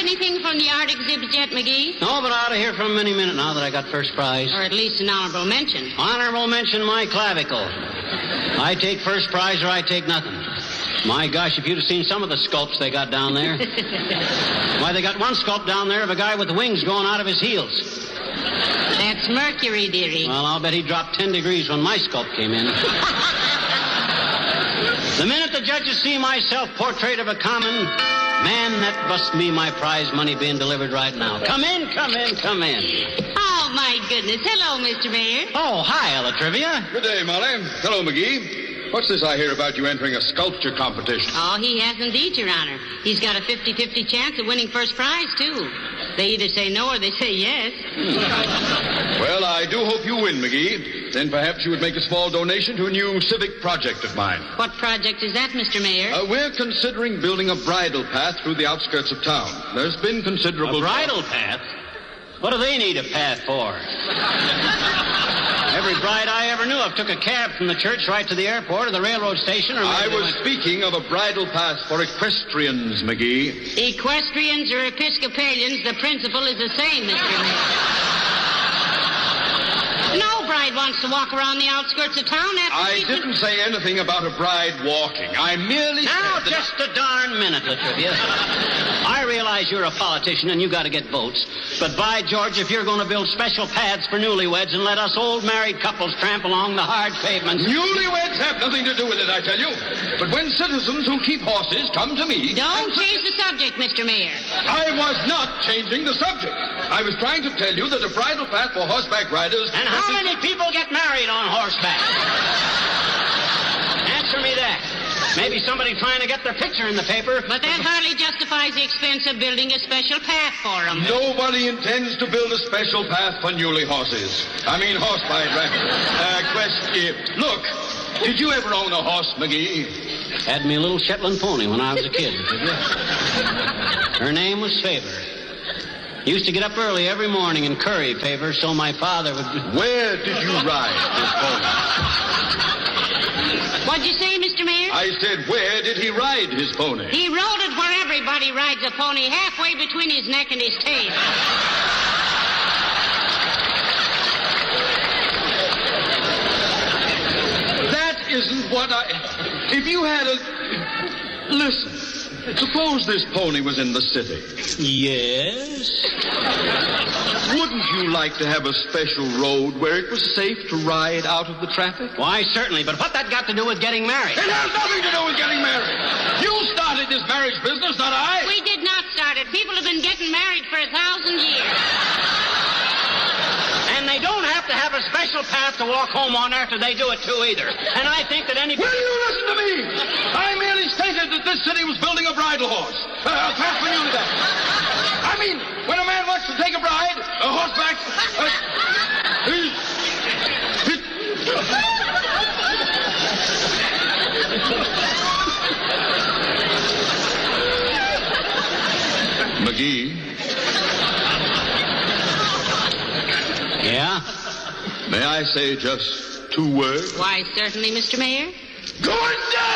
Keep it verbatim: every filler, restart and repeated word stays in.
anything from the art exhibit yet, McGee? No, but I ought to hear from him any minute now that I got first prize. Or at least an honorable mention. Honorable mention my clavicle. I take first prize or I take nothing. My gosh, if you'd have seen some of the sculpts they got down there. Why, they got one sculpt down there of a guy with wings growing out of his heels. That's Mercury, dearie. Well, I'll bet he dropped ten degrees when my sculpt came in. The minute the judges see my self-portrait of a common man, that must be my prize money being delivered right now. Come in, come in, come in. Oh, my goodness. Hello, Mister Mayor. Oh, hi, Ella Trivia. Good day, Molly. Hello, McGee. What's this I hear about you entering a sculpture competition? Oh, he has indeed, Your Honor. He's got a fifty-fifty chance of winning first prize, too. They either say no or they say yes. Hmm. Well, I do hope you win, McGee. Then perhaps you would make a small donation to a new civic project of mine. What project is that, Mister Mayor? Uh, we're considering building a bridle path through the outskirts of town. There's been considerable... A bridle path? What do they need a path for? Every bride I ever knew of took a cab from the church right to the airport or the railroad station. Or I was went... speaking of a bridle path for equestrians, McGee. Equestrians or Episcopalians, the principle is the same, Mister Mayor. No bride wants to walk around the outskirts of town after I she's... didn't say anything about a bride walking. I merely Now, said that... just a darn minute, Latrivia. I realize you're a politician and you got to get votes. But by George, if you're going to build special paths for newlyweds and let us old married couples tramp along the hard pavements... Newlyweds have nothing to do with it, I tell you. But when citizens who keep horses come to me... Don't change the subject, Mister Mayor. I was not changing the subject. I was trying to tell you that a bridle path for horseback riders... And how many people get married on horseback? Answer me that. Maybe somebody trying to get their picture in the paper. But that hardly justifies the expense of building a special path for them. Nobody intends to build a special path for newly horses. I mean horseback riders. Uh, question. Look, did you ever own a horse, McGee? Had me a little Shetland pony when I was a kid. Did you? Her name was Favor. Used to get up early every morning and curry Favor so my father would... Where did you ride this pony? What'd you say, Mister Mayor? I said, where did he ride his pony? He rode it where everybody rides a pony, halfway between his neck and his tail. That isn't what I... If you had a... Listen, suppose this pony was in the city. Yes? Wouldn't you like to have a special road where it was safe to ride out of the traffic? Why, certainly, but what that got to do with getting married? It has nothing to do with getting married. You started this marriage business, not I. We did not start it. People have been getting married for a thousand years. And they don't have to have a special path to walk home on after they do it, too, either. And I think that any... Will you listen to me? I merely stated that this city was building a bridle horse. Uh, a path for newly married. I mean, when a man wants to take a bride, a horseback... Uh, he, he... McGee? Yeah? May I say just two words? Why, certainly, Mister Mayor. Good day!